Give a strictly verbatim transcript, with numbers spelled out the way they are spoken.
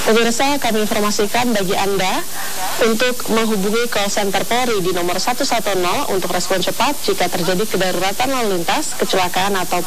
Pemirsa, kami informasikan bagi Anda untuk menghubungi call center Polri di nomor satu satu nol untuk respon cepat jika terjadi kedaruratan lalu lintas, kecelakaan atau